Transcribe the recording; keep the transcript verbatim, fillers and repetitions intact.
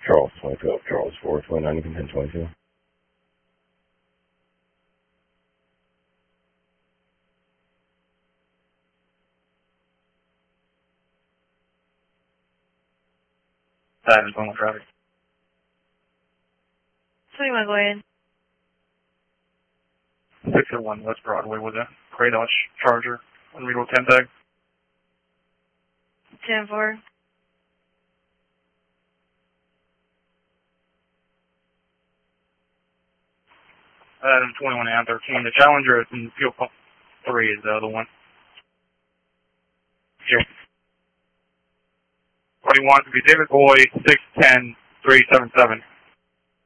Charles twenty-two up, Charles four twenty-nine, you can ten twenty-two. Diamond twenty-one traffic. twenty-one, go ahead. six oh one West Broadway with a Kratos Charger, unreadable ten tag. ten four. Adam twenty-one and thirteen. The Challenger is in fuel pump three is the other one. Here. What do you want to be David Boy, six ten three seven seven.